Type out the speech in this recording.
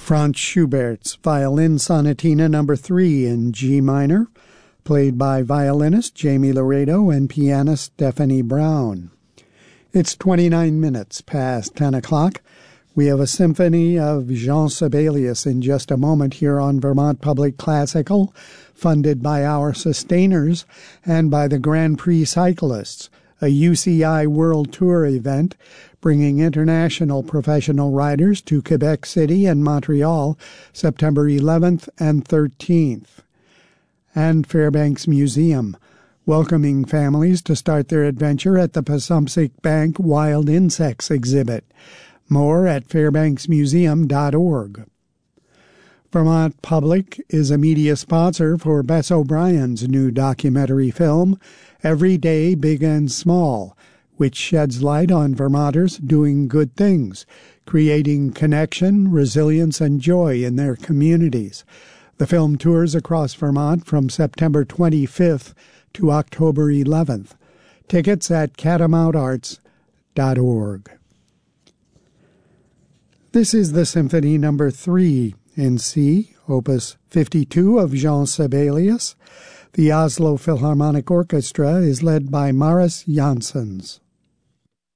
Franz Schubert's Violin Sonatina No. 3 in G minor, played by violinist Jamie Laredo and pianist Stephanie Brown. It's 29 minutes past 10 o'clock. We have a symphony of Jean Sibelius in just a moment here on Vermont Public Classical, funded by our sustainers and by the Grand Prix Cyclists, a UCI World Tour event bringing international professional riders to Quebec City and Montreal September 11th and 13th. And Fairbanks Museum, welcoming families to start their adventure at the Passumpsic Bank Wild Insects exhibit. More at fairbanksmuseum.org. Vermont Public is a media sponsor for Bess O'Brien's new documentary film, Every Day, Big and Small, which sheds light on Vermonters doing good things, creating connection, resilience, and joy in their communities. The film tours across Vermont from September 25th to October 11th. Tickets at catamountarts.org. This is the Symphony No. 3 in C, Opus 52 of Jean Sibelius. The Oslo Philharmonic Orchestra is led by Maris Janssens.